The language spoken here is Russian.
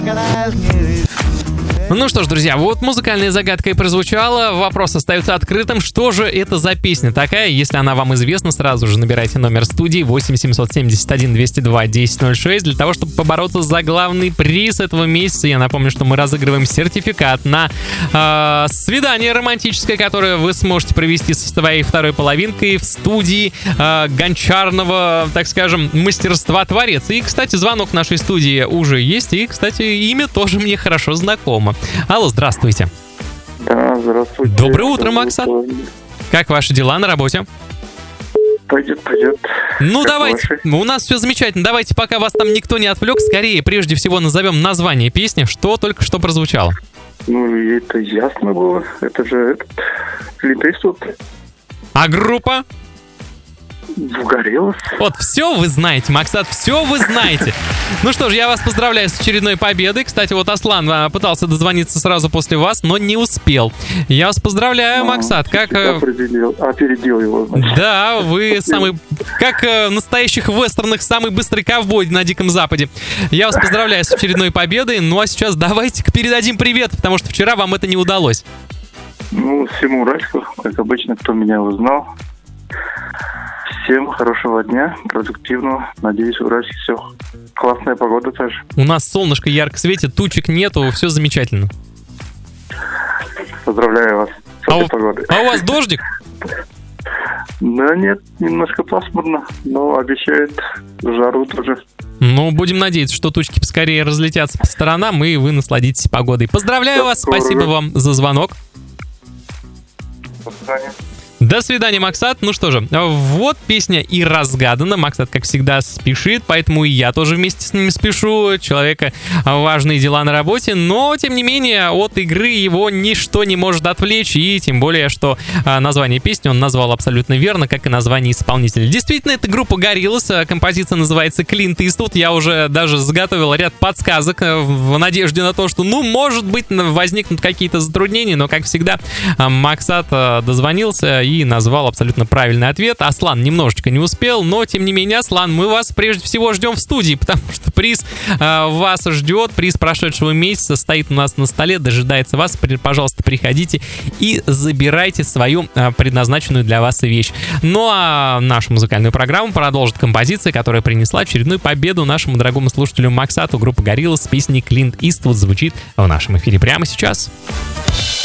Ну что ж, друзья, вот музыкальная загадка и прозвучала. Вопрос остается открытым. Что же это за песня такая? Если она вам известна, сразу же набирайте номер студии 8 771 202 1006 для того, чтобы побороться за главный приз этого месяца. Я напомню, что мы разыгрываем сертификат на свидание романтическое, которое вы сможете провести со своей второй половинкой в студии гончарного, так скажем, мастерства творец. И, кстати, звонок в нашей студии уже есть. И, кстати, имя тоже мне хорошо знакомо. Алло, здравствуйте. Да, здравствуйте. Доброе утро, Максат. Как ваши дела на работе? Пойдет. Ну, как давайте. ваши? У нас все замечательно. Давайте, пока вас там никто не отвлек, скорее, прежде всего, назовем название песни, что только что прозвучало. Ну, и это ясно было. Это же Клинт Иствуд. А группа? Вгорелась. Вот, все вы знаете, Максат, все вы знаете. Ну что ж, я вас поздравляю с очередной победой. Кстати, вот Аслан пытался дозвониться сразу после вас, но не успел. Я вас поздравляю, Максат. Как... Опередил его, значит. Да, вы самый, как в настоящих вестернах, самый быстрый ковбой на Диком Западе. Я вас поздравляю с очередной победой. Ну а сейчас давайте-ка передадим привет, потому что вчера вам это не удалось. Ну, всему Уральску, как обычно, кто меня узнал. Всем хорошего дня, продуктивного. Надеюсь, в Уральске все. Классная погода тоже. У нас солнышко ярко светит, тучек нету, все замечательно. Поздравляю вас с этой погодой. А у вас дождик? Да нет, немножко пасмурно, но обещают жару тоже. Ну, будем надеяться, что тучки поскорее разлетятся по сторонам, и вы насладитесь погодой. Поздравляю вас, спасибо вам за звонок. До свидания. До свидания, Максат. Ну что же, вот песня и разгадана. Максат, как всегда, спешит, поэтому и я тоже вместе с ним спешу. Человека важные дела на работе, но, тем не менее, от игры его ничто не может отвлечь, и тем более, что название песни он назвал абсолютно верно, как и название исполнителя. Действительно, это группа Gorillaz, композиция называется Клинт Иствуд. Я уже даже заготовил ряд подсказок в надежде на то, что, ну, может быть, возникнут какие-то затруднения, но, как всегда, Максат дозвонился и назвал абсолютно правильный ответ. Аслан немножечко не успел, но, тем не менее, Аслан, мы вас прежде всего ждем в студии, потому что приз вас ждет, приз прошедшего месяца стоит у нас на столе, дожидается вас. Пожалуйста, приходите и забирайте свою предназначенную для вас вещь. Ну а нашу музыкальную программу продолжит композиция, которая принесла очередную победу нашему дорогому слушателю Максату. Группа Gorillaz с песней Клинт Иствуд звучит в нашем эфире прямо сейчас.